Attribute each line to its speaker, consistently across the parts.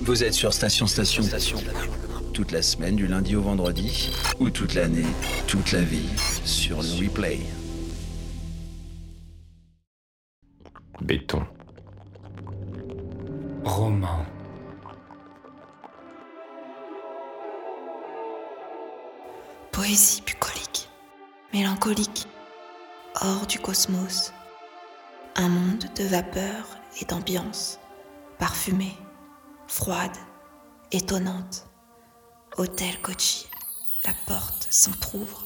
Speaker 1: Vous êtes sur Station. Toute la semaine, du lundi au vendredi, ou toute l'année, toute la vie, sur le replay.
Speaker 2: Béton. Roman.
Speaker 3: Poésie bucolique, mélancolique, hors du cosmos. Un monde de vapeur et d'ambiance, parfumée, froide, étonnante. Hôtel Kochi, la porte s'entr'ouvre.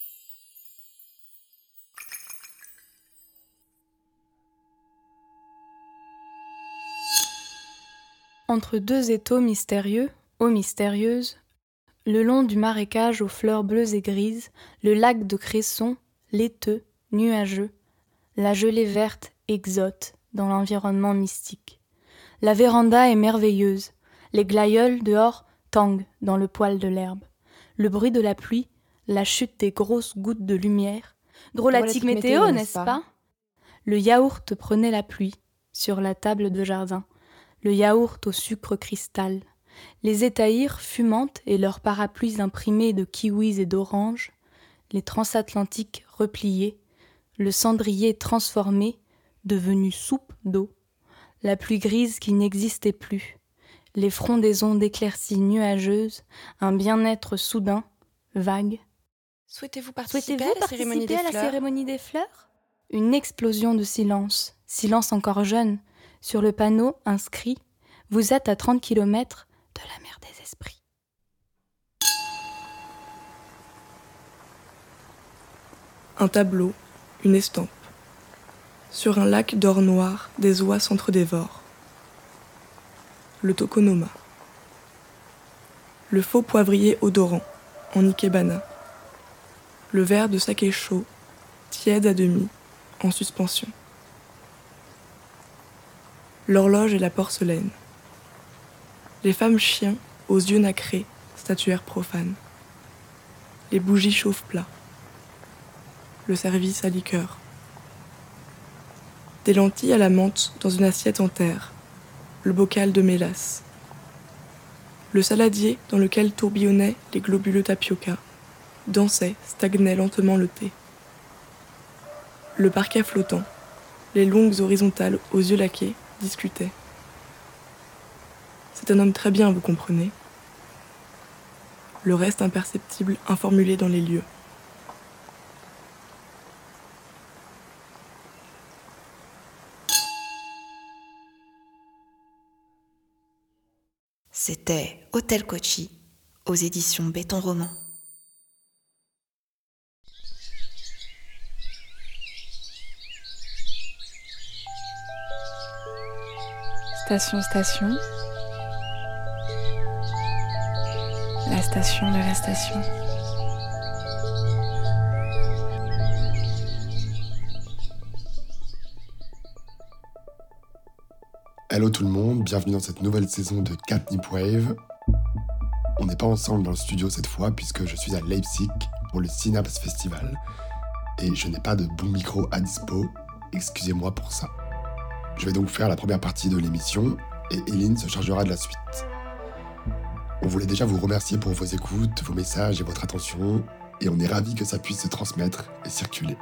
Speaker 4: Entre deux étaux mystérieux, eaux mystérieuses, le long du marécage aux fleurs bleues et grises, le lac de Cresson, laiteux, nuageux, la gelée verte exote dans l'environnement mystique. La véranda est merveilleuse, les glaïeuls dehors tanguent dans le poil de l'herbe. Le bruit de la pluie, la chute des grosses gouttes de lumière. Drôlatique météo, n'est-ce pas ? Le yaourt prenait la pluie sur la table de jardin. Le yaourt au sucre cristal. Les étahirs fumantes et leurs parapluies imprimés de kiwis et d'oranges. Les transatlantiques repliés. Le cendrier transformé, devenu soupe d'eau. La pluie grise qui n'existait plus. Les frondaisons d'éclaircies nuageuses, un bien-être soudain, vague.
Speaker 3: Souhaitez-vous participer à la cérémonie des fleurs ?
Speaker 4: Une explosion de silence, silence encore jeune. Sur le panneau inscrit « Vous êtes à 30 km de la mer des esprits ».
Speaker 5: Un tableau, une estampe. Sur un lac d'or noir, des oies s'entre-dévorent. Le tokonoma. Le faux poivrier odorant, en ikebana. Le verre de saké chaud, tiède à demi, en suspension. L'horloge et la porcelaine. Les femmes chiens, aux yeux nacrés, statuaires profanes. Les bougies chauffe-plat. Le service à liqueur. Des lentilles à la menthe dans une assiette en terre. Le bocal de mélasse. Le saladier dans lequel tourbillonnaient les globuleux tapioca, dansait, stagnait lentement le thé. Le parquet flottant, les longues horizontales aux yeux laqués, discutaient. C'est un homme très bien, vous comprenez. Le reste imperceptible, informulé dans les lieux.
Speaker 3: C'était Hôtel Kochi, aux éditions Béton Roman.
Speaker 4: Station. La station de la station.
Speaker 6: Hello tout le monde, bienvenue dans cette nouvelle saison de Catnip Wave. On n'est pas ensemble dans le studio cette fois puisque je suis à Leipzig pour le Synapse Festival et je n'ai pas de bon micro à dispo, excusez-moi pour ça. Je vais donc faire la première partie de l'émission et Eline se chargera de la suite. On voulait déjà vous remercier pour vos écoutes, vos messages et votre attention et on est ravis que ça puisse se transmettre et circuler.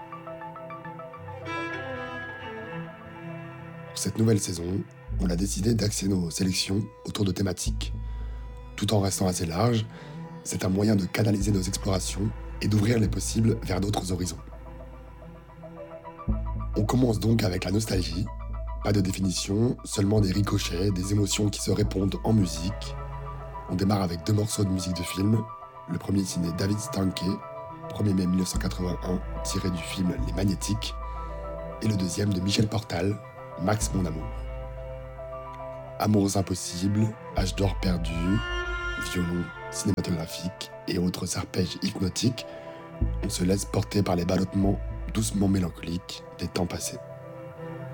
Speaker 6: Pour cette nouvelle saison, on a décidé d'axer nos sélections autour de thématiques. Tout en restant assez large, c'est un moyen de canaliser nos explorations et d'ouvrir les possibles vers d'autres horizons. On commence donc avec la nostalgie. Pas de définition, seulement des ricochets, des émotions qui se répondent en musique. On démarre avec 2 morceaux de musique de film. Le premier signé David Stanke, 1er mai 1981, tiré du film Les Magnétiques. Et le deuxième de Michel Portal, Max mon amour. Amours impossibles, âge d'or perdu, violon cinématographique et autres arpèges hypnotiques, on se laisse porter par les ballottements doucement mélancoliques des temps passés.